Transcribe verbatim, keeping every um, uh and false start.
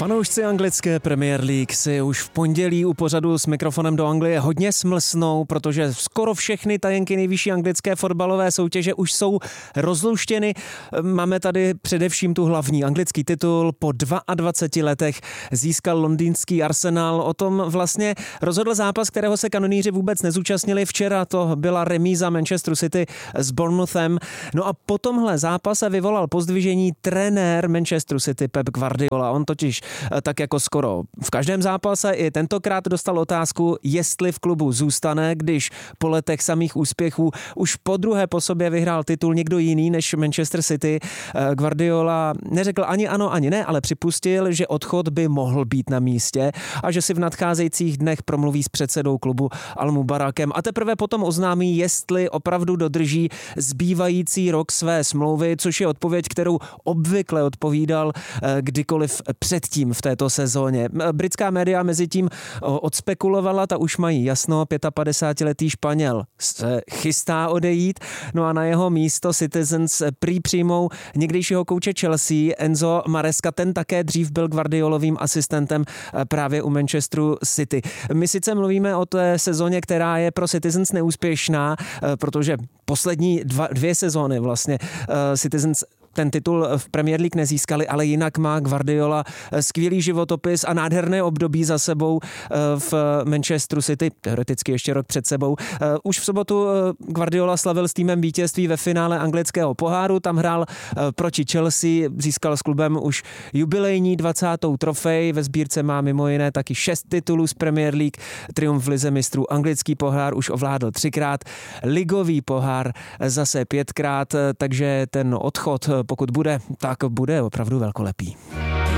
Fanoušci anglické Premier League si už v pondělí u pořadu S mikrofonem do Anglie hodně smlsnou, protože skoro všechny tajenky nejvyšší anglické fotbalové soutěže už jsou rozluštěny. Máme tady především tu hlavní anglický titul. Po dvaceti dvou letech získal londýnský Arsenal. O tom vlastně rozhodl zápas, kterého se kanonýři vůbec nezúčastnili. Včera to byla remíza Manchesteru City s Bournemouthem. No a po tomhle zápase vyvolal pozdvižení trenér Manchesteru City Pep Guardiola. On totiž tak jako skoro v každém zápase i tentokrát dostal otázku, jestli v klubu zůstane, když po letech samých úspěchů už po druhé po sobě vyhrál titul někdo jiný než Manchester City. Guardiola neřekl ani ano, ani ne, ale připustil, že odchod by mohl být na místě a že si v nadcházejících dnech promluví s předsedou klubu Al Mubarakem a teprve potom oznámí, jestli opravdu dodrží zbývající rok své smlouvy, což je odpověď, kterou obvykle odpovídal kdykoliv předtím v této sezóně. Britská média mezi tím odspekulovala, ta už mají jasno, padesátipětiletý Španěl se chystá odejít, no a na jeho místo Citizens prý přijmou někdejšího kouče Chelsea Enzo Maresca, ten také dřív byl Guardiolovým asistentem právě u Manchesteru City. My sice mluvíme o té sezóně, která je pro Citizens neúspěšná, protože poslední dva, dvě sezóny vlastně Citizens ten titul v Premier League nezískali, ale jinak má Guardiola skvělý životopis a nádherné období za sebou v Manchesteru City, teoreticky ještě rok před sebou. Už v sobotu Guardiola slavil s týmem vítězství ve finále anglického poháru, tam hrál proti Chelsea, získal s klubem už jubilejní dvacátou trofej, ve sbírce má mimo jiné taky šest titulů z Premier League, triumf v lize mistrů, anglický pohár už ovládl třikrát, ligový pohár zase pětkrát, takže ten odchod, pokud bude, tak bude opravdu velkolepý.